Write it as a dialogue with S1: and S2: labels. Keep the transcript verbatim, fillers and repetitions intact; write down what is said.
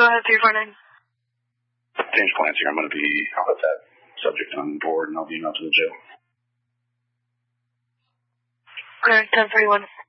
S1: go ahead, three four nine.
S2: James Clancy, I'm going to be, I'll put that subject on board and I'll be emailed to the jail.
S1: Okay, ten thirty-one.